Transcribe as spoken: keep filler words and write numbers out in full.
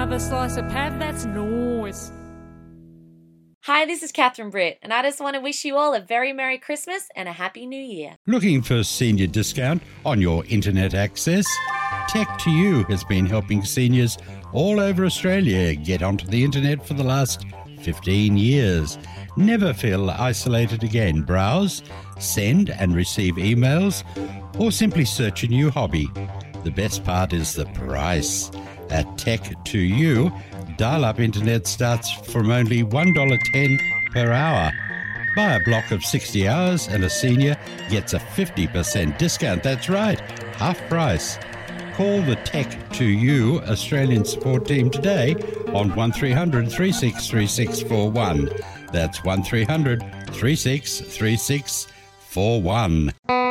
another slice of Pav, that's nice. Hi, this is Catherine Britt, and I just want to wish you all a very Merry Christmas and a Happy New Year. Looking for a senior discount on your internet access? Tech to You has been helping seniors all over Australia get onto the internet for the last fifteen years. Never feel isolated again. Browse, send and receive emails, or simply search a new hobby. The best part is the price. At Tech to You, dial-up internet starts from only one dollar ten per hour. Buy a block of sixty hours and a senior gets a fifty percent discount. That's right, half price. Call the Tech to You Australian support team today on one three hundred, three six three six four one. That's one three hundred, three six three six four one.